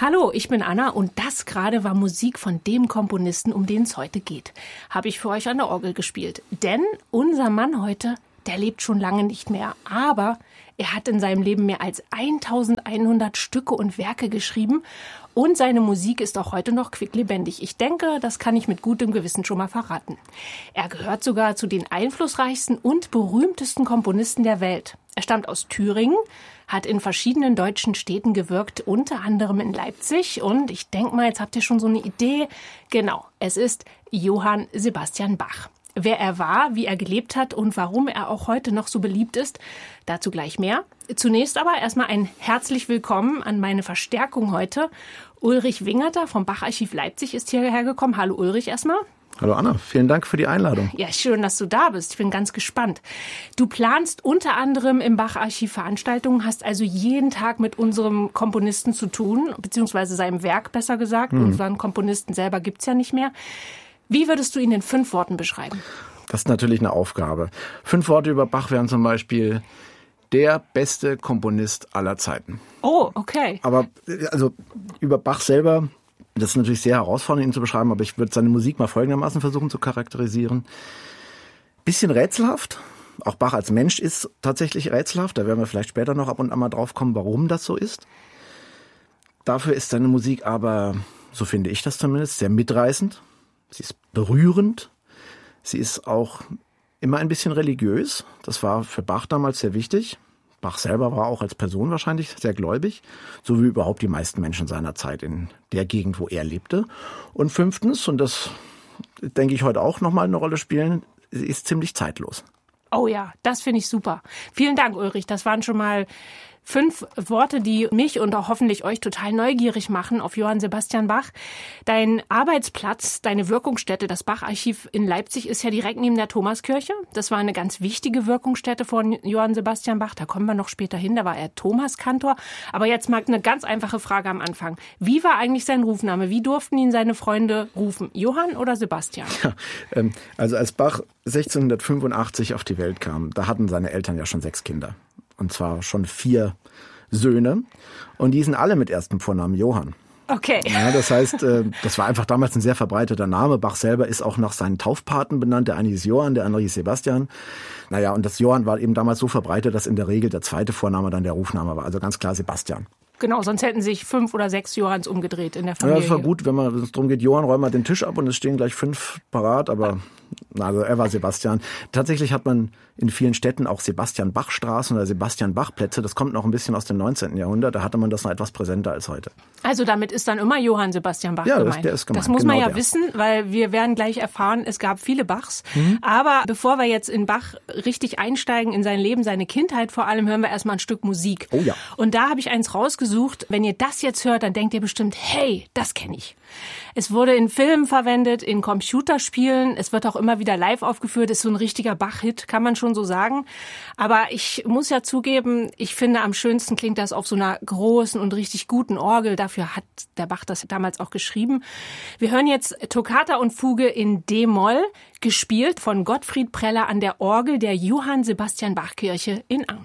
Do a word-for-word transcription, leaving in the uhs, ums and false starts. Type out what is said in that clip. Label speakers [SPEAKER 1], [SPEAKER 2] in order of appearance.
[SPEAKER 1] Hallo, ich bin Anna und das gerade war Musik von dem Komponisten, um den es heute geht. Habe ich für euch an der Orgel gespielt. Denn unser Mann heute, der lebt schon lange nicht mehr. Aber er hat in seinem Leben mehr als eintausendeinhundert Stücke und Werke geschrieben. Und seine Musik ist auch heute noch quicklebendig. Ich denke, das kann ich mit gutem Gewissen schon mal verraten. Er gehört sogar zu den einflussreichsten und berühmtesten Komponisten der Welt. Er stammt aus Thüringen, hat in verschiedenen deutschen Städten gewirkt, unter anderem in Leipzig. Und ich denke mal, jetzt habt ihr schon so eine Idee. Genau, es ist Johann Sebastian Bach. Wer er war, wie er gelebt hat und warum er auch heute noch so beliebt ist, dazu gleich mehr. Zunächst aber erstmal ein herzlich willkommen an meine Verstärkung heute. Ulrich Wingerter vom Bach-Archiv Leipzig ist hierher gekommen. Hallo Ulrich erstmal.
[SPEAKER 2] Hallo Anna, vielen Dank für die Einladung.
[SPEAKER 1] Ja, schön, dass du da bist. Ich bin ganz gespannt. Du planst unter anderem im Bach-Archiv Veranstaltungen, hast also jeden Tag mit unserem Komponisten zu tun, beziehungsweise seinem Werk besser gesagt. Hm. Unseren Komponisten selber gibt's ja nicht mehr. Wie würdest du ihn in fünf Worten beschreiben?
[SPEAKER 2] Das ist natürlich eine Aufgabe. Fünf Worte über Bach wären zum Beispiel der beste Komponist aller Zeiten.
[SPEAKER 1] Oh, okay.
[SPEAKER 2] Aber also über Bach selber, das ist natürlich sehr herausfordernd, ihn zu beschreiben, aber ich würde seine Musik mal folgendermaßen versuchen zu charakterisieren. Bisschen rätselhaft. Auch Bach als Mensch ist tatsächlich rätselhaft. Da werden wir vielleicht später noch ab und an mal drauf kommen, warum das so ist. Dafür ist seine Musik aber, so finde ich das zumindest, sehr mitreißend. Sie ist berührend. Sie ist auch immer ein bisschen religiös. Das war für Bach damals sehr wichtig. Bach selber war auch als Person wahrscheinlich sehr gläubig, so wie überhaupt die meisten Menschen seiner Zeit in der Gegend, wo er lebte. Und fünftens, und das denke ich heute auch nochmal eine Rolle spielen, sie ist ziemlich zeitlos.
[SPEAKER 1] Oh ja, das finde ich super. Vielen Dank, Ulrich. Das waren schon mal fünf Worte, die mich und auch hoffentlich euch total neugierig machen auf Johann Sebastian Bach. Dein Arbeitsplatz, deine Wirkungsstätte, das Bach-Archiv in Leipzig, ist ja direkt neben der Thomaskirche. Das war eine ganz wichtige Wirkungsstätte von Johann Sebastian Bach. Da kommen wir noch später hin, da war er Thomaskantor. Aber jetzt mal eine ganz einfache Frage am Anfang. Wie war eigentlich sein Rufname? Wie durften ihn seine Freunde rufen? Johann oder Sebastian?
[SPEAKER 2] Ja, ähm, also als Bach sechzehnhundertfünfundachtzig auf die Welt kam, da hatten seine Eltern ja schon sechs Kinder. Und zwar schon vier Söhne. Und die sind alle mit erstem Vornamen Johann.
[SPEAKER 1] Okay.
[SPEAKER 2] Ja, das heißt, das war einfach damals ein sehr verbreiteter Name. Bach selber ist auch nach seinen Taufpaten benannt. Der eine hieß Johann, der andere hieß Sebastian. Naja, und das Johann war eben damals so verbreitet, dass in der Regel der zweite Vorname dann der Rufname war. Also ganz klar Sebastian.
[SPEAKER 1] Genau, sonst hätten sich fünf oder sechs Johanns umgedreht in der Familie.
[SPEAKER 2] Ja, das war gut, wenn man, wenn es darum geht, Johann, räum mal den Tisch ab und es stehen gleich fünf parat, aber also er war Sebastian. Tatsächlich hat man in vielen Städten auch Sebastian-Bach-Straßen oder Sebastian-Bach-Plätze. Das kommt noch ein bisschen aus dem neunzehnten Jahrhundert. Da hatte man das noch etwas präsenter als heute.
[SPEAKER 1] Also damit ist dann immer Johann Sebastian Bach
[SPEAKER 2] ja,
[SPEAKER 1] gemeint.
[SPEAKER 2] Das, der ist gemeint.
[SPEAKER 1] Das muss
[SPEAKER 2] genau
[SPEAKER 1] man ja
[SPEAKER 2] der.
[SPEAKER 1] wissen, weil wir werden gleich erfahren, es gab viele Bachs. Mhm. Aber bevor wir jetzt in Bach richtig einsteigen, in sein Leben, seine Kindheit vor allem, hören wir erstmal ein Stück Musik.
[SPEAKER 2] Oh ja.
[SPEAKER 1] Und da habe ich eins rausgesucht. Wenn ihr das jetzt hört, dann denkt ihr bestimmt, hey, das kenne ich. Es wurde in Filmen verwendet, in Computerspielen. Es wird auch immer wieder live aufgeführt. Ist so ein richtiger Bach-Hit, kann man schon so sagen. Aber ich muss ja zugeben, ich finde, am schönsten klingt das auf so einer großen und richtig guten Orgel. Dafür hat der Bach das damals auch geschrieben. Wir hören jetzt Toccata und Fuge in D-Moll, gespielt von Gottfried Preller an der Orgel der Johann Sebastian Bach Kirche in Angst.